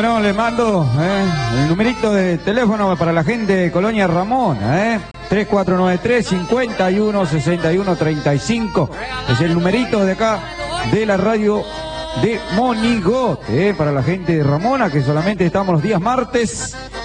Bueno, le mando el numerito de teléfono para la gente de Colonia Ramona, 3493-516135. Es el numerito de acá de la radio de Monigote, para la gente de Ramona, que solamente estamos los días martes